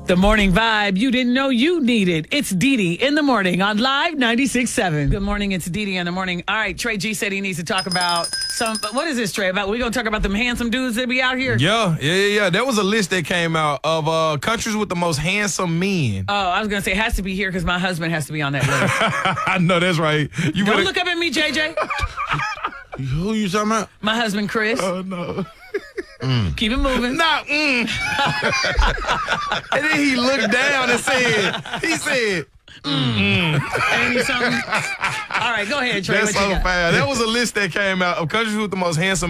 The morning vibe you didn't know you needed. It's Dee Dee in the morning on Live 96.7. Good morning, it's Dee Dee in the morning. All right, Trey G said he needs to talk about what is this, Trey? We're going to talk about them handsome dudes that be out here? Yeah. There was a list that came out of countries with the most handsome men. Oh, I was going to say it has to be here because my husband has to be on that list. I know, that's right. Don't look up at me, JJ. Who you talking about? My husband, Chris. Oh, no. Keep it moving. Nah, And then he looked down and said, Ain't he something? All right, go ahead, Trey. That's what you so got? fast. That was a list that came out of countries with the most handsome